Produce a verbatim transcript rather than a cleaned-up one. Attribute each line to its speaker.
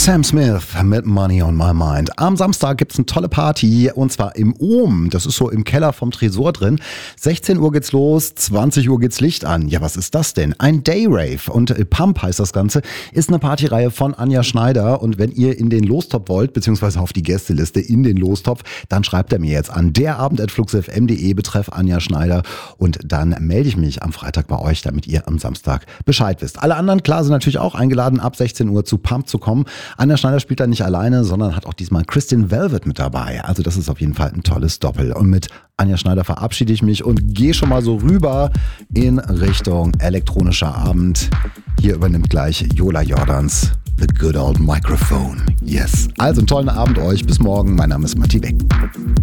Speaker 1: Sam Smith mit Money on My Mind. Am Samstag gibt's eine tolle Party und zwar im Ohm. Das ist so im Keller vom Tresor drin. sechzehn Uhr geht's los, zwanzig Uhr geht's Licht an. Ja, was ist das denn? Ein Day-Rave und Pump heißt das Ganze. Ist eine Partyreihe von Anja Schneider und wenn ihr in den Lostopf wollt, beziehungsweise auf die Gästeliste in den Lostopf, dann schreibt er mir jetzt an derabend at fluxfm punkt de betreff Anja Schneider und dann melde ich mich am Freitag bei euch, damit ihr am Samstag Bescheid wisst. Alle anderen, klar, sind natürlich auch eingeladen, ab sechzehn Uhr zu Pump zu kommen. Anja Schneider spielt da nicht alleine, sondern hat auch diesmal Kristin Velvet mit dabei. Also das ist auf jeden Fall ein tolles Doppel. Und mit Anja Schneider verabschiede ich mich und gehe schon mal so rüber in Richtung elektronischer Abend. Hier übernimmt gleich Jola Jordans The Good Old Microphone. Yes. Also einen tollen Abend euch. Bis morgen. Mein Name ist Matti Beck.